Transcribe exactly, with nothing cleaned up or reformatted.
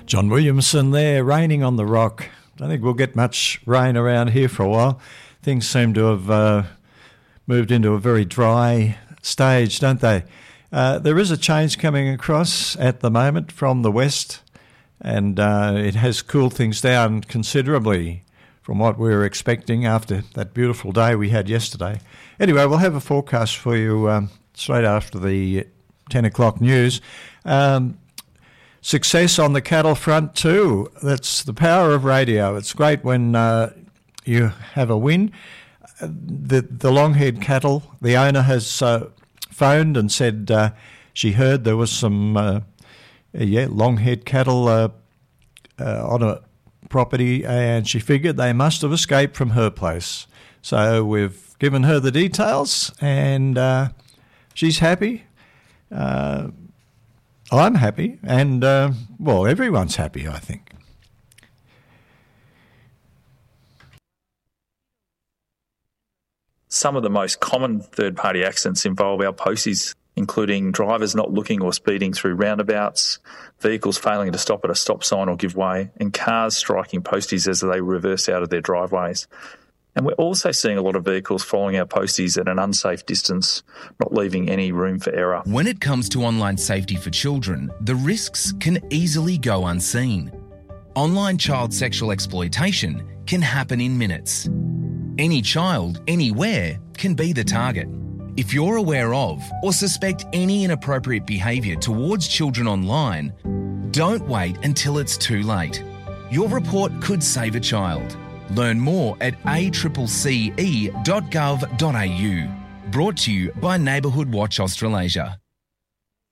John Williamson there, Raining on the Rock. Don't think we'll get much rain around here for a while. Things seem to have uh, moved into a very dry stage, don't they? Uh, there is a change coming across at the moment from the west, and uh, it has cooled things down considerably from what we were expecting after that beautiful day we had yesterday. Anyway, we'll have a forecast for you um, straight after the ten o'clock news. Um, Success on the cattle front too. That's the power of radio. It's great when uh, you have a win. The the long-haired cattle, the owner has uh, phoned and said uh, she heard there was some uh, yeah long-haired cattle uh, uh, on a property, and she figured they must have escaped from her place. So we've given her the details, and uh, she's happy. Uh, I'm happy, and, uh, well, everyone's happy, I think. Some of the most common third-party accidents involve our posties, including drivers not looking or speeding through roundabouts, vehicles failing to stop at a stop sign or give way, and cars striking posties as they reverse out of their driveways. And we're also seeing a lot of vehicles following our posties at an unsafe distance, not leaving any room for error. When it comes to online safety for children, the risks can easily go unseen. Online child sexual exploitation can happen in minutes. Any child, anywhere, can be the target. If you're aware of or suspect any inappropriate behaviour towards children online, don't wait until it's too late. Your report could save a child. Learn more at a c c c e dot gov dot a u. Brought to you by Neighbourhood Watch Australasia.